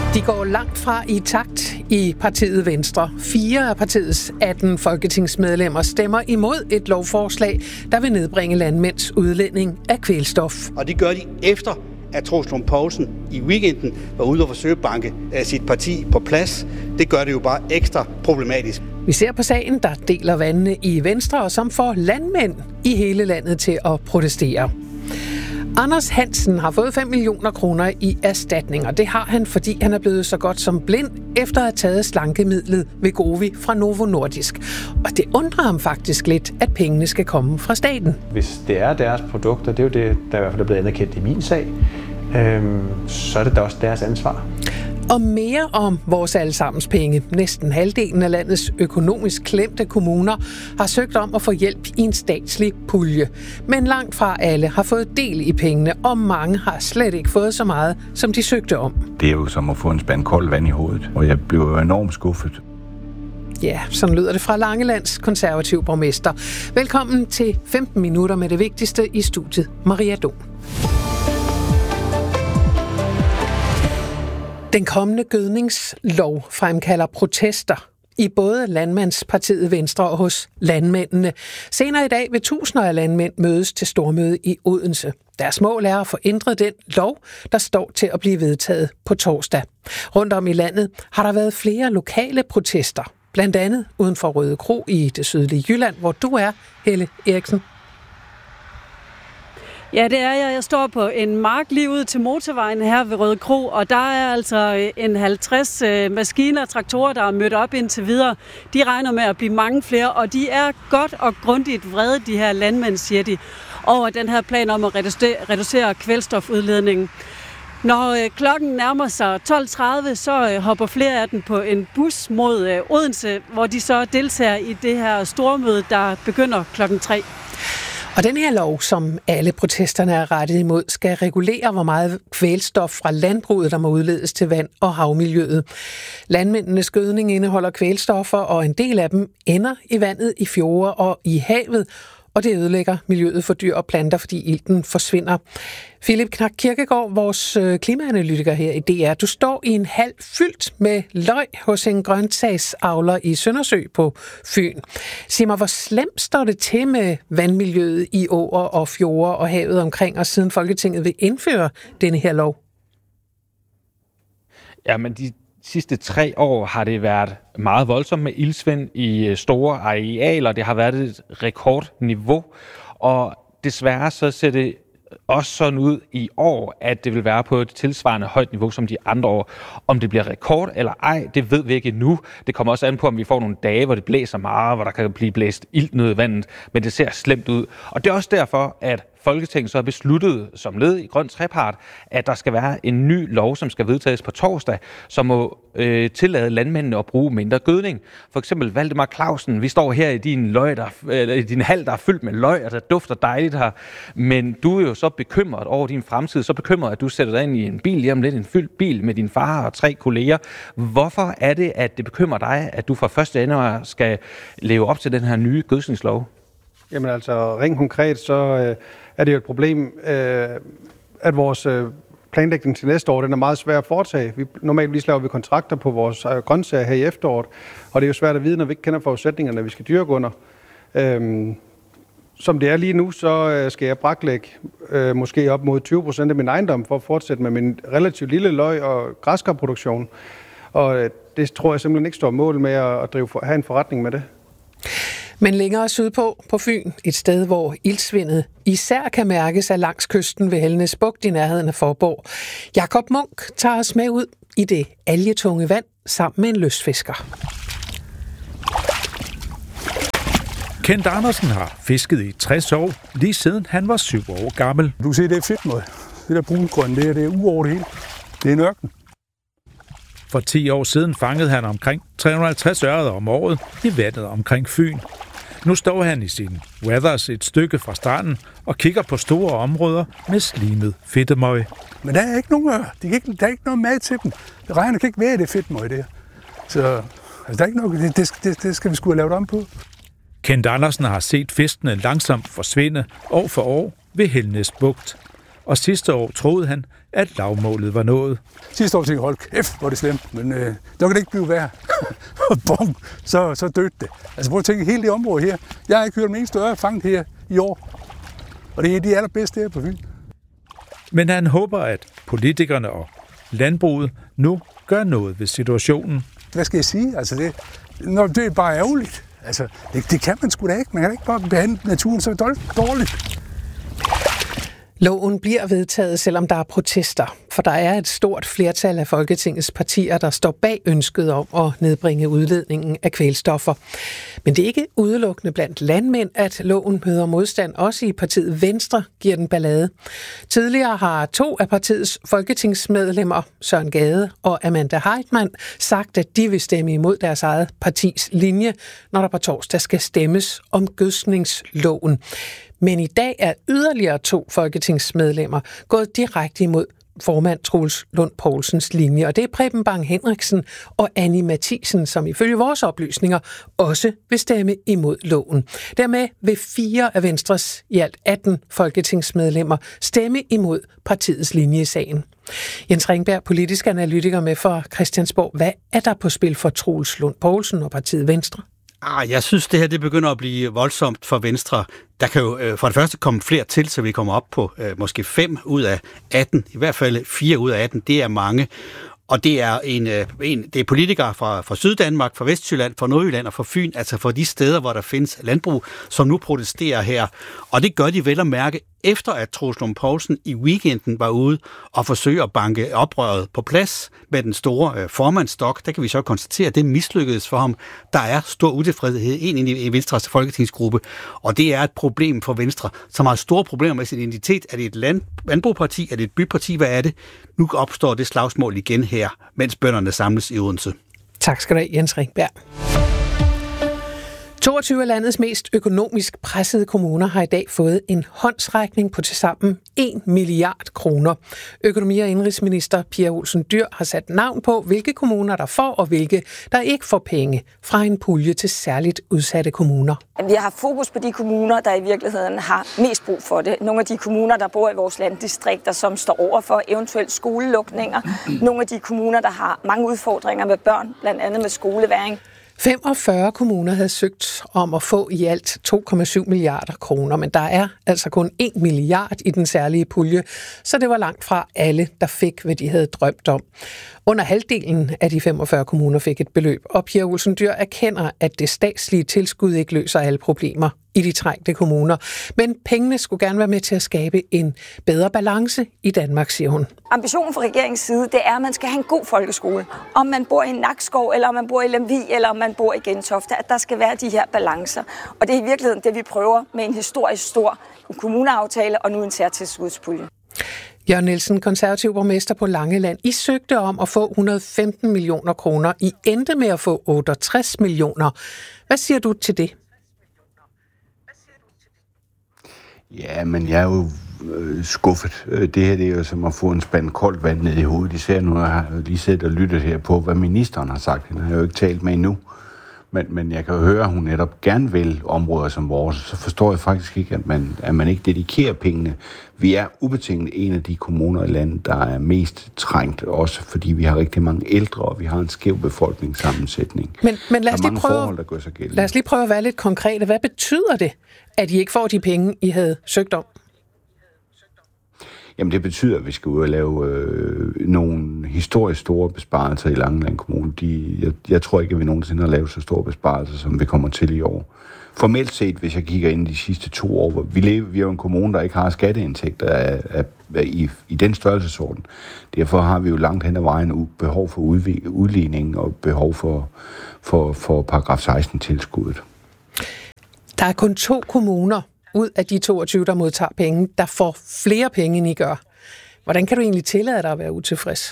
De går langt fra i takt i partiet Venstre. 4 af partiets 18 folketingsmedlemmer stemmer imod et lovforslag, der vil nedbringe landmænds udledning af kvælstof. Og det gør de efter, at Troels Lund Poulsen i weekenden var ude og forsøge at banke sit parti på plads. Det gør det jo bare ekstra problematisk. Vi ser på sagen, der deler vandene i Venstre, og som får landmænd i hele landet til at protestere. Anders Hansen har fået 5 millioner kroner i erstatning, og det har han, fordi han er blevet så godt som blind, efter at have taget slankemidlet Wegovy fra Novo Nordisk. Og det undrer ham faktisk lidt, at pengene skal komme fra staten. Hvis det er deres produkter, det er jo det, der i hvert fald er blevet anerkendt i min sag, så er det da også deres ansvar. Og mere om vores allesammens penge. Næsten halvdelen af landets økonomisk klemte kommuner har søgt om at få hjælp i en statslig pulje. Men langt fra alle har fået del i pengene, og mange har slet ikke fået så meget, som de søgte om. Det er jo som at få en spand koldt vand i hovedet, og jeg blev enormt skuffet. Ja, sådan lyder det fra Langelands konservative borgmester. Velkommen til 15 minutter med det vigtigste i studiet. Maria Dom. Den kommende gødningslov fremkalder protester i både Landmandspartiet Venstre og hos landmændene. Senere i dag vil tusinder af landmænd mødes til stormøde i Odense. Deres mål er at få ændret den lov, der står til at blive vedtaget på torsdag. Rundt om i landet har der været flere lokale protester. Blandt andet uden for Røde Kro i det sydlige Jylland, hvor du er, Helle Eriksen. Ja, det er jeg. Jeg står på en mark lige ud til motorvejen her ved Røde Kro, og der er altså en 50 maskiner og traktorer, der er mødt op indtil videre. De regner med at blive mange flere, og de er godt og grundigt vrede, de her landmænd, siger de, over den her plan om at reducere kvælstofudledningen. Når klokken nærmer sig 12.30, så hopper flere af dem på en bus mod Odense, hvor de så deltager i det her stormøde, der begynder klokken 3. Og den her lov, som alle protesterne er rettet imod, skal regulere, hvor meget kvælstof fra landbruget, der må udledes til vand- og havmiljøet. Landmændenes gødning indeholder kvælstoffer, og en del af dem ender i vandet, i fjorde og i havet, og det ødelægger miljøet for dyr og planter, fordi ilten forsvinder. Philip Knak Kirkegaard, vores klimaanalytiker her i DR, du står i en hal fyldt med løg hos en grøntsagsavler i Søndersø på Fyn. Sig mig, hvor slemt står det til med vandmiljøet i åer og fjorde og havet omkring, og siden Folketinget vil indføre denne her lov? Jamen, de sidste 3 år har det været meget voldsomt med iltsvind i store arealer. Det har været et rekordniveau, og desværre så ser det også sådan ud i år, at det vil være på et tilsvarende højt niveau som de andre år. Om det bliver rekord eller ej, det ved vi ikke endnu. Det kommer også an på, om vi får nogle dage, hvor det blæser meget, hvor der kan blive blæst ilt ned i vandet, men det ser slemt ud. Og det er også derfor, at Folketinget så har besluttet som led i Grøn Trepart, at der skal være en ny lov, som skal vedtages på torsdag, som må tillade landmændene at bruge mindre gødning. For eksempel Valdemar Clausen, vi står her i din hal, der er fyldt med løg, og der dufter dejligt her, men du er jo så bekymret over din fremtid, så bekymret, at du sætter dig ind i en bil, jamen lidt en fyldt bil med din far og 3 kolleger. Hvorfor er det, at det bekymrer dig, at du fra 1. januar skal leve op til den her nye gødskningslov? Jamen altså, rent konkret, så er det jo et problem, at vores planlægning til næste år, den er meget svær at foretage. Normalvis laver vi kontrakter på vores grøntsager her i efteråret, og det er jo svært at vide, når vi ikke kender forudsætningerne, vi skal dyrke under. Som det er lige nu, så skal jeg braklægge måske op mod 20% af min ejendom for at fortsætte med min relativt lille løg- og græskarproduktion. Og det tror jeg simpelthen ikke står mål med at have en forretning med det. Men længere sydpå på Fyn, et sted, hvor iltsvindet især kan mærkes af langs kysten ved Helnes Bugt i nærheden af Fåborg. Jakob Munk tager os med ud i det algetunge vand sammen med en lystfisker. Kent Andersen har fisket i 60 år, lige siden han var 7 år gammel. Du ser, det er fedtmøg. Det der brungrønne, det er uover det hele. Det er en ørken. For 10 år siden fangede han omkring 350 ørreder om året i vandet omkring Fyn. Nu står han i sin Weathers et stykke fra stranden og kigger på store områder med slimet fedtemøg. Men der er ikke nogen ør. Der er ikke noget mad til dem. Det regner kan ikke være det fedtemøg der. Så altså, der er ikke noget. Det skal vi sgu have lavet om på. Kent Andersen har set fiskene langsomt forsvinde år for år ved Helnes Bugt. og sidste år troede han, at lavmålet var nået. Sidste år tænkte jeg, hold kæft, hvor er det slemt, men der kan det ikke blive værre. Bum, så døde det. Altså prøv at tænke, hele det område her. Jeg har ikke hørt om en større fanget her i år. Og det er de allerbedste her på Fyn. Men han håber, at politikerne og landbruget nu gør noget ved situationen. Hvad skal jeg sige? Altså det er bare ærgerligt. Altså, det kan man sgu da ikke. Man kan ikke bare behandle naturen så dårligt. Loven bliver vedtaget, selvom der er protester, for der er et stort flertal af Folketingets partier, der står bag ønsket om at nedbringe udledningen af kvælstoffer. Men det er ikke udelukkende blandt landmænd, at loven møder modstand. Også i partiet Venstre giver den ballade. Tidligere har 2 af partiets folketingsmedlemmer, Søren Gade og Amanda Heitmann, sagt, at de vil stemme imod deres eget partis linje, når der på torsdag skal stemmes om gødskningsloven. Men i dag er yderligere 2 folketingsmedlemmer gået direkte imod formand Troels Lund Poulsens linje, og det er Preben Bang Henriksen og Annie Matthiesen, som ifølge vores oplysninger også vil stemme imod loven. Dermed vil 4 af Venstres i alt 18 folketingsmedlemmer stemme imod partiets linje i sagen. Jens Ringberg, politisk analytiker med for Christiansborg. Hvad er der på spil for Troels Lund Poulsen og partiet Venstre? Jeg synes, det her det begynder at blive voldsomt for Venstre. Der kan jo for det første komme flere til, så vi kommer op på måske 5 ud af 18. I hvert fald 4 ud af 18. Det er mange. Og det er det er politikere fra Syddanmark, fra Vestjylland, fra Nordjylland og fra Fyn, altså fra de steder, hvor der findes landbrug, som nu protesterer her. Og det gør de vel at mærke, efter at Troels Lund Poulsen i weekenden var ude og forsøge at banke oprøret på plads med den store formandsstok. Der kan vi så konstatere, at det mislykkedes for ham. Der er stor utilfredshed ind i Venstres folketingsgruppe, og det er et problem for Venstre, som har store problemer med sin identitet. Er det et landbrugparti? Er det et byparti? Hvad er det? Nu opstår det slagsmål igen her, mens bønderne samles i Odense. Tak skal du have, Jens Ringberg. 22 af landets mest økonomisk pressede kommuner har i dag fået en håndsrækning på tilsammen 1 milliard kroner. Økonomi- og indrigsminister Pia Olsen Dyhr har sat navn på, hvilke kommuner der får og hvilke der ikke får penge fra en pulje til særligt udsatte kommuner. Vi har fokus på de kommuner, der i virkeligheden har mest brug for det. Nogle af de kommuner, der bor i vores landdistrikter, som står over for eventuelt skolelukninger. Nogle af de kommuner, der har mange udfordringer med børn, blandt andet med skoleværing. 45 kommuner havde søgt om at få i alt 2,7 milliarder kroner, men der er altså kun 1 milliard i den særlige pulje, så det var langt fra alle, der fik, hvad de havde drømt om. Under halvdelen af de 45 kommuner fik et beløb, og Pia Olsen Dyhr erkender, at det statslige tilskud ikke løser alle problemer i de trængte kommuner. Men pengene skulle gerne være med til at skabe en bedre balance i Danmark, siger hun. Ambitionen fra regeringens side, det er, at man skal have en god folkeskole. Om man bor i Nakskov, eller om man bor i Lemvig, eller om man bor i Gentofte, at der skal være de her balancer. Og det er i virkeligheden det, vi prøver med en historisk stor kommuneaftale og nu en særtilskudspulje. Jørgen Nielsen, konservativ borgmester på Langeland. I søgte om at få 115 millioner kroner. I endte med at få 68 millioner. Hvad siger du til det? Ja, men jeg er jo skuffet. Det her det er jo som at få en spand koldt vand ned i hovedet. Især nu har jeg lige siddet og lyttet her på, hvad ministeren har sagt. Den har jeg jo ikke talt med endnu. Men jeg kan jo høre, at hun netop gerne vil områder som vores. Så forstår jeg faktisk ikke, at man ikke dedikerer pengene. Vi er ubetinget en af de kommuner i landet, der er mest trængt. Også fordi vi har rigtig mange ældre, og vi har en skæv befolkningssammensætning. Men lad os lige prøve at være lidt konkrete. Hvad betyder det, at I ikke får de penge, I havde søgt om? Jamen det betyder, at vi skal ud og lave nogle historisk store besparelser i Langeland Kommune. Jeg tror ikke, at vi nogensinde har lavet så store besparelser, som vi kommer til i år. Formelt set, hvis jeg kigger ind i de sidste 2 år, vi er jo en kommune, der ikke har skatteindtægter i den størrelsesorden. Derfor har vi jo langt hen ad vejen behov for udligning og behov for paragraf 16-tilskuddet. Der er kun 2 kommuner ud af de 22, der modtager penge, der får flere penge, end I gør. Hvordan kan du egentlig tillade dig at være utilfreds?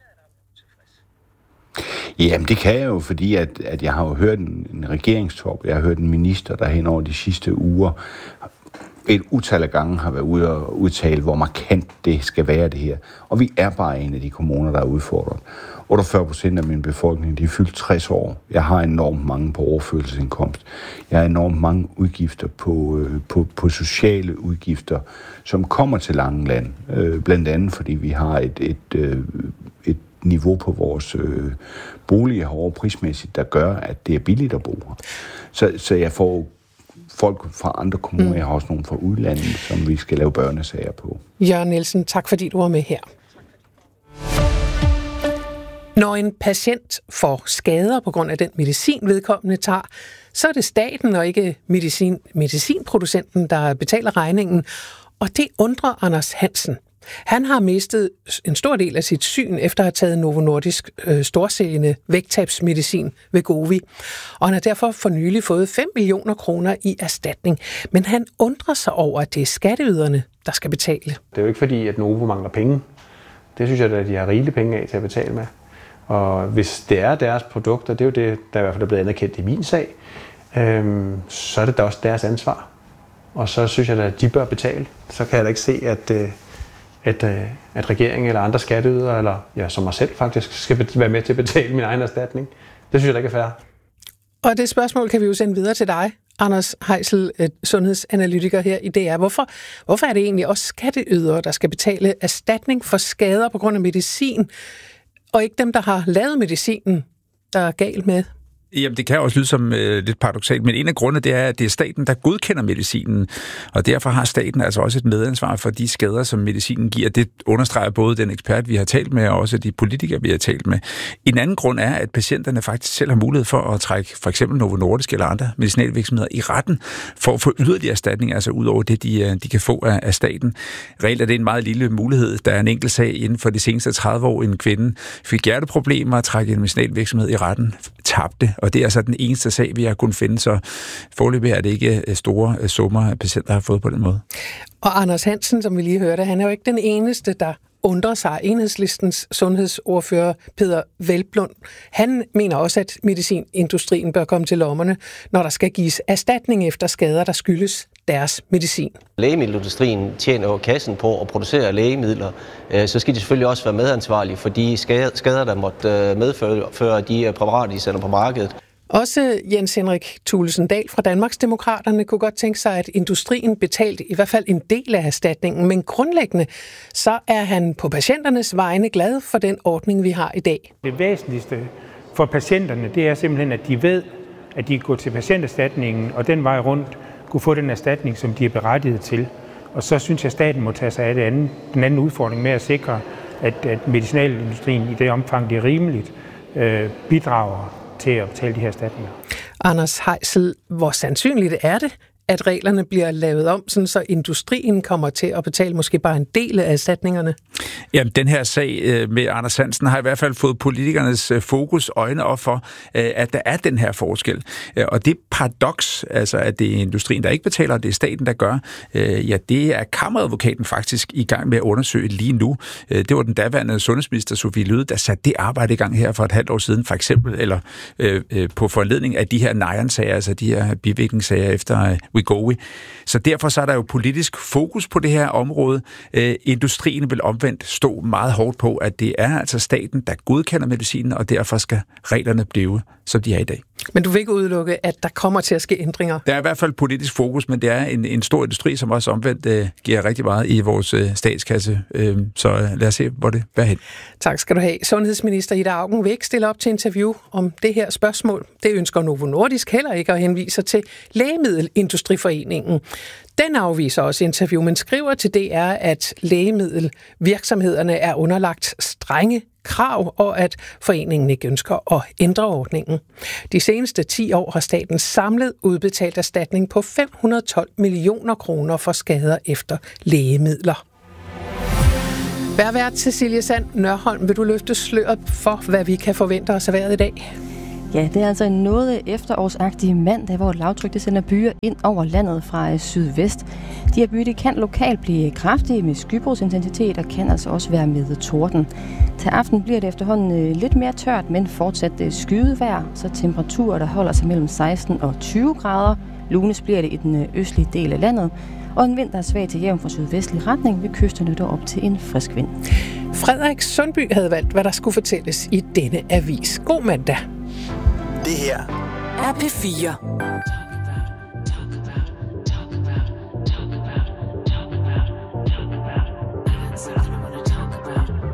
Jamen det kan jeg jo, fordi at jeg har jo hørt en regeringstop, jeg har hørt en minister, der hen over de sidste uger et utal af gange har været ude og udtale, hvor markant det skal være det her. Og vi er bare en af de kommuner, der er udfordret. 48% af min befolkning, de er fyldt 60 år. Jeg har enormt mange på overførselsindkomst. Jeg har enormt mange udgifter på sociale udgifter, som kommer til Langeland. Blandt andet, fordi vi har et niveau på vores boliger herovre prismæssigt, der gør, at det er billigt at bo her. Så jeg får folk fra andre kommuner, jeg har også nogle fra udlandet, som vi skal lave børnesager på. Jørgen Nielsen, tak fordi du var med her. Når en patient får skader på grund af den medicin, vedkommende tager, så er det staten og ikke medicinproducenten, der betaler regningen. Og det undrer Anders Hansen. Han har mistet en stor del af sit syn efter at have taget Novo Nordisk storsælgende vægttabsmedicin Wegovy. Og han har derfor for nylig fået 5 millioner kroner i erstatning. Men han undrer sig over, at det er skatteyderne, der skal betale. Det er jo ikke fordi, at Novo mangler penge. Det synes jeg, at de har rigelige penge af til at betale med. Og hvis det er deres produkter, det er jo det, der i hvert fald er blevet anerkendt i min sag, så er det da også deres ansvar. Og så synes jeg, at de bør betale. Så kan jeg da ikke se, at regeringen eller andre skatteydere, eller som mig selv faktisk, skal være med til at betale min egen erstatning. Det synes jeg da ikke er fair. Og det spørgsmål kan vi jo sende videre til dig, Anders Heisel, sundhedsanalytiker her i DR. Hvorfor er det egentlig også skatteydere, der skal betale erstatning for skader på grund af medicin, og ikke dem, der har lavet medicinen, der er galt med? Jamen, det kan også lyde som lidt paradoksalt, men en af grundene, det er, at det er staten, der godkender medicinen, og derfor har staten altså også et medansvar for de skader, som medicinen giver. Det understreger både den ekspert, vi har talt med, og også de politikere, vi har talt med. En anden grund er, at patienterne faktisk selv har mulighed for at trække for eksempel Novo Nordisk eller andre medicinalvirksomheder i retten for at få yderligere erstatning, altså ud over det, de kan få af staten. Reelt er det en meget lille mulighed. Der er en enkelt sag inden for de seneste 30 år, en kvinde fik hjerteproblemer og trække en medicinalvirksomhed i retten, tabte. Og det er altså den eneste sag, vi har kunnet finde, så foreløbig er det ikke store summer, patienter har fået på den måde. Og Anders Hansen, som vi lige hørte, han er jo ikke den eneste, der undrer sig. Enhedslistens sundhedsordfører Peder Hvelplund, han mener også, at medicinindustrien bør komme til lommerne, når der skal gives erstatning efter skader, der skyldes deres medicin. Lægemiddelindustrien tjener jo kassen på at producere lægemidler, så skal de selvfølgelig også være medansvarlige for de skader, der måtte medføre de præparater, de sender på markedet. Også Jens Henrik Thulesen Dahl fra Danmarksdemokraterne kunne godt tænke sig, at industrien betalte i hvert fald en del af erstatningen, men grundlæggende så er han på patienternes vegne glad for den ordning, vi har i dag. Det væsentligste for patienterne, det er simpelthen, at de ved, at de går til patienterstatningen, og den vej rundt kunne få den erstatning, som de er berettiget til. Og så synes jeg, at staten må tage sig af den anden udfordring med at sikre, at medicinalindustrien i det omfang, det er rimeligt, bidrager til at betale de her erstatninger. Anders Heisel, hvor sandsynligt er det, at reglerne bliver lavet om, sådan så industrien kommer til at betale måske bare en del af erstatningerne? Jamen, den her sag med Anders Hansen har i hvert fald fået politikernes fokus øjne op for, at der er den her forskel. Og det paradoks, altså at det er industrien, der ikke betaler, og det er staten, der gør, ja, det er kammeradvokaten faktisk i gang med at undersøge lige nu. Det var den daværende sundhedsminister Sophie Løhde, der satte det arbejde i gang her for et halvt år siden, for eksempel, eller på foranledning af de her Nayan-sager, altså de her bivirkningssager efter Wegovy. Så derfor så er der jo politisk fokus på det her område. Industrien vil omvendt stå meget hårdt på, at det er altså staten, der godkender medicinen, og derfor skal reglerne blive, som de er i dag. Men du vil ikke udelukke, at der kommer til at ske ændringer? Der er i hvert fald politisk fokus, men det er en stor industri, som også omvendt giver rigtig meget i vores statskasse. Så lad os se, hvor det bærer hen. Tak skal du have. Sundhedsminister Ida Auken vil ikke stille op til interview om det her spørgsmål. Det ønsker Novo Nordisk heller ikke at henvise til Lægemiddelindustriforeningen. Den afviser også interview, men skriver til DR, at lægemiddelvirksomhederne er underlagt strenge krav, og at foreningen ikke ønsker at ændre ordningen. De seneste 10 år har staten samlet udbetalt erstatning på 512 millioner kroner for skader efter lægemidler. Værvært Cecilie Sand Nørholm, vil du løfte sløret for, hvad vi kan forvente os af vejret i dag? Ja, det er altså en noget efterårsagtig mandag, hvor lavtryk det sender byer ind over landet fra sydvest. De her byer kan lokalt blive kraftige med skybrudsintensitet og kan altså også være med torden. Til aften bliver det efterhånden lidt mere tørt, men fortsat skydevejr, så temperaturer, der holder sig mellem 16 og 20 grader. Lunes bliver det i den østlige del af landet. og en vind, der er svag til jævn fra sydvestlig retning, ved kysterne dog op til en frisk vind. Frederik Sundby havde valgt, hvad der skulle fortælles i denne avis. God mandag. Det her er P4.